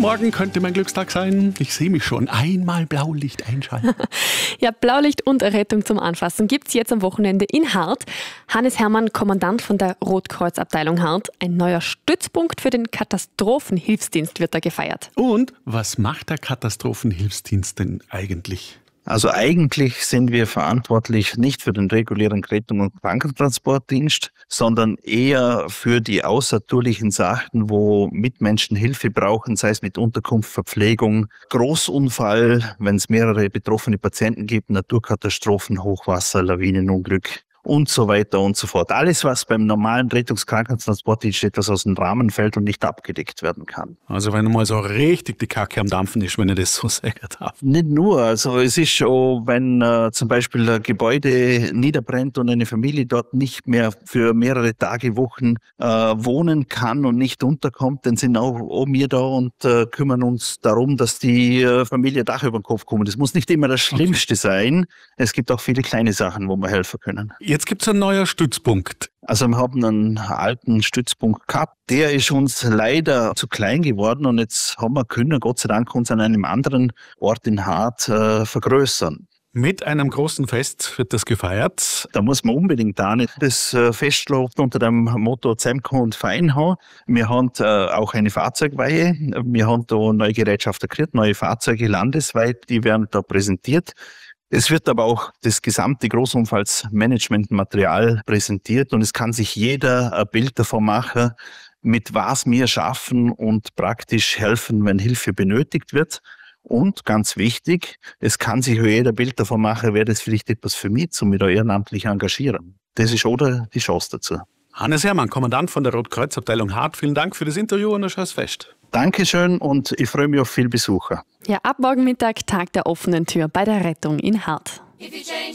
Morgen könnte mein Glückstag sein. Ich sehe mich schon. Einmal Blaulicht einschalten. Ja, Blaulicht und Rettung zum Anfassen gibt's jetzt am Wochenende in Hart. Hannes Hermann, Kommandant von der Rotkreuzabteilung Hart. Ein neuer Stützpunkt für den Katastrophenhilfsdienst wird da gefeiert. Und was macht der Katastrophenhilfsdienst denn eigentlich? Also eigentlich sind wir verantwortlich nicht für den regulären Rettung- und Krankentransportdienst, sondern eher für die außertourlichen Sachen, wo Mitmenschen Hilfe brauchen, sei es mit Unterkunft, Verpflegung, Großunfall, wenn es mehrere betroffene Patienten gibt, Naturkatastrophen, Hochwasser, Lawinenunglück und so weiter und so fort. Alles, was beim normalen Rettungs-Krankentransportdienst etwas aus dem Rahmen fällt und nicht abgedeckt werden kann. Also wenn mal so richtig die Kacke am Dampfen ist, wenn ich das so sagen darf. Nicht nur, also es ist schon, wenn zum Beispiel ein Gebäude niederbrennt und eine Familie dort nicht mehr für mehrere Tage, Wochen wohnen kann und nicht unterkommt, dann sind auch wir da und kümmern uns darum, dass die Familie Dach über den Kopf kommt. Das muss nicht immer das Schlimmste sein. Es gibt auch viele kleine Sachen, wo wir helfen können. Jetzt gibt's einen neuen Stützpunkt. Also wir haben einen alten Stützpunkt gehabt, der ist uns leider zu klein geworden und jetzt können wir Gott sei Dank uns an einem anderen Ort in Hart vergrößern. Mit einem großen Fest wird das gefeiert. Da muss man unbedingt da nicht. Das Fest läuft unter dem Motto Zusammenkommen und Fein haben. Wir haben auch eine Fahrzeugweihe. Wir haben da neue Gerätschaften gekriegt, neue Fahrzeuge landesweit, die werden da präsentiert. Es wird aber auch das gesamte Großunfallsmanagementmaterial präsentiert und es kann sich jeder ein Bild davon machen, mit was wir schaffen und praktisch helfen, wenn Hilfe benötigt wird. Und ganz wichtig, es kann sich auch jeder Bild davon machen, wäre das vielleicht etwas für mich, um mich da ehrenamtlich engagieren. Das ist oder die Chance dazu. Hannes Hermann, Kommandant von der Rotkreuzabteilung Hart, vielen Dank für das Interview und ein schönes Fest. Dankeschön und ich freue mich auf viele Besucher. Ja, ab morgen Mittag Tag der offenen Tür bei der Rettung in Hart.